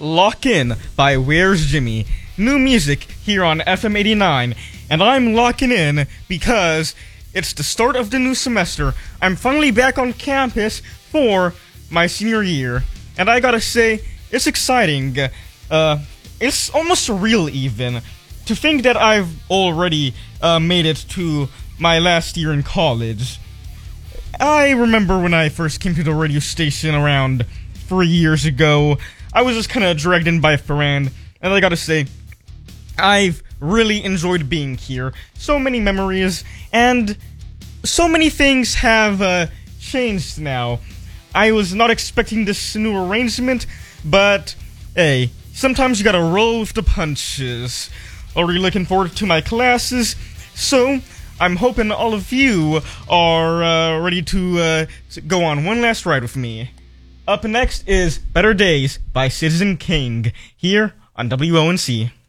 Lock In by Where's Jimmy. New music here on FM 89. And I'm locking in because it's the start of the new semester. I'm finally back on campus for my senior year. And I gotta say, it's exciting. It's almost surreal even. To think that I've already made it to my last year in college. I remember when I first came to the radio station around 3 years ago, I was just kind of dragged in by a friend, and I gotta say, I've really enjoyed being here. So many memories, and so many things have changed now. I was not expecting this new arrangement, but hey, sometimes you gotta roll with the punches. Already looking forward to my classes, so I'm hoping all of you are ready to go on one last ride with me. Up next is Better Days by Citizen King, here on WONC.